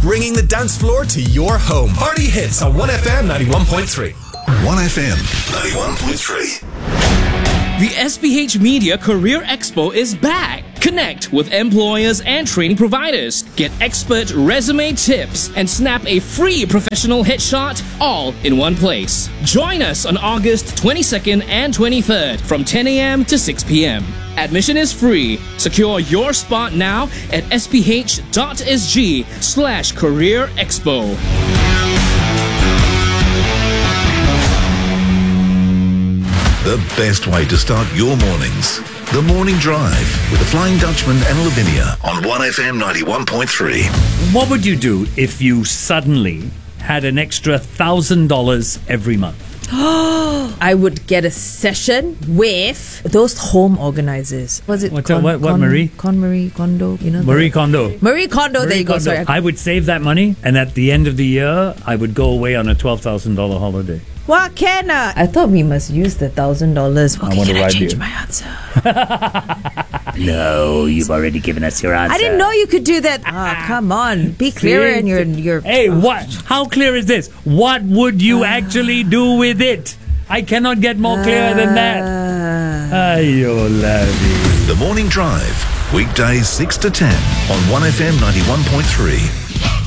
bringing the dance floor to your home. Party hits on 1FM 91.3. 1FM 91.3. The SPH Media Career Expo is back. Connect with employers and training providers. Get expert resume tips and snap a free professional headshot all in one place. Join us on August 22nd and 23rd from 10 a.m. to 6 p.m. Admission is free. Secure your spot now at sph.sg/career expo. The best way to start your mornings. The Morning Drive with the Flying Dutchman and Lavinia on 1FM 91.3. What would you do if you suddenly had an extra $1,000 every month? I would get a session with those home organizers. Was it What, Marie? Marie Kondo, you know? Marie Kondo. Marie Kondo, there you go. Sorry. I would save that money, and at the end of the year, I would go away on a $12,000 holiday. What can I thought we must use the $1,000. I want to ride you. My answer. No, you've already given us your answer. I didn't know you could do that. Come on, be clearer in your. Hey, what? How clear is this? What would you actually do with it? I cannot get more clear than that. Ayo, lavi. The Morning Drive, weekdays 6 to 10 on 1FM 91.3.